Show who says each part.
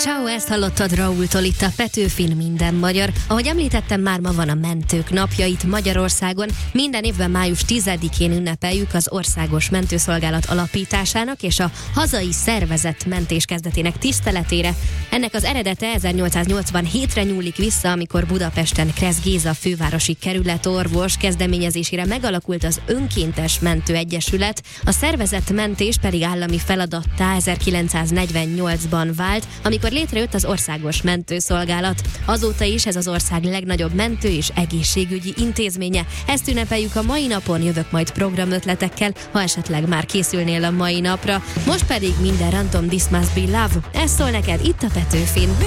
Speaker 1: Ciao, ezt hallottad Raúltól, itt a Petőfin Minden Magyar. Ahogy említettem, már ma van a Mentők napja itt Magyarországon. Minden évben május 10-én ünnepeljük az Országos Mentőszolgálat alapításának és a hazai szervezett mentés kezdetének tiszteletére. Ennek az eredete 1887-re nyúlik vissza, amikor Budapesten Kressz Géza fővárosi kerületorvos kezdeményezésére megalakult az Önkéntes Mentőegyesület, a szervezett mentés pedig állami feladattá 1948-ban vált, amikor létrejött az Országos Mentőszolgálat. Azóta is ez az ország legnagyobb mentő- és egészségügyi intézménye. Ezt ünnepeljük a mai napon, jövök majd programötletekkel, ha esetleg már készülnél a mai napra. Most pedig minden random This Must Be Love. Ez szól neked itt a Petőfin.